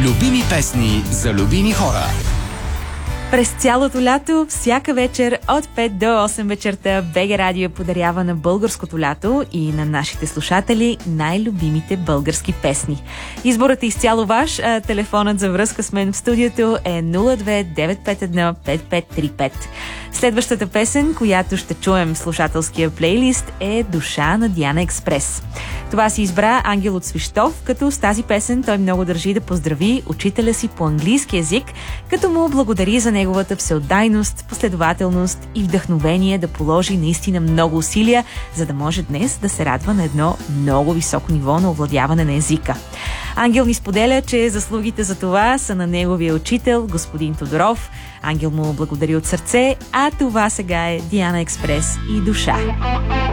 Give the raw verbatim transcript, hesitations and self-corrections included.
Любими песни за любими хора. През цялото лято, всяка вечер от пет до осем вечерта, БГ Радио подарява на българското лято и на нашите слушатели най-любимите български песни. Изборът е изцяло ваш, а телефонът за връзка с мен в студиото е нула две девет пет едно пет пет три пет. Следващата песен, която ще чуем в слушателския плейлист, е "Душа" на Диана Експрес. Това си избра Ангел от Свищов, като с тази песен той много държи да поздрави учителя си по английски език, като му благодари за неговата всеотдайност, последователност и вдъхновение да положи наистина много усилия, за да може днес да се радва на едно много високо ниво на овладяване на езика. Ангел ни споделя, че заслугите за това са на неговия учител, господин Тодоров. Ангел му благодари от сърце, а това сега е Диана Експрес и "Душа".